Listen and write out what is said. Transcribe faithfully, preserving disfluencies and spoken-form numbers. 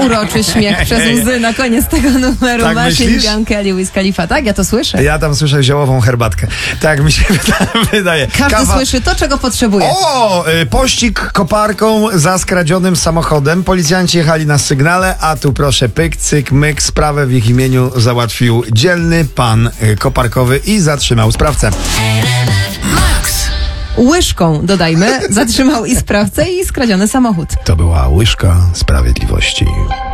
uroczy śmiech przez łzy na koniec tego numeru. Tak Machine myślisz? Gun Kelly, Wiz Khalifa. Tak, ja to słyszę. Ja tam słyszę ziołową herbatkę. Tak mi się wydaje. Każdy Kawa... słyszy to, czego potrzebuje. O! y, Pościg koparką za skradzionym samochodem. Policjanci jechali na sygnale, a tu proszę pyk, cyk, myk. Sprawę w ich imieniu załatwił dzielny pan y, koparkowy i zatrzymał sprawcę. Łyżką, dodajmy, zatrzymał i sprawcę, i skradziony samochód. To była łyżka sprawiedliwości.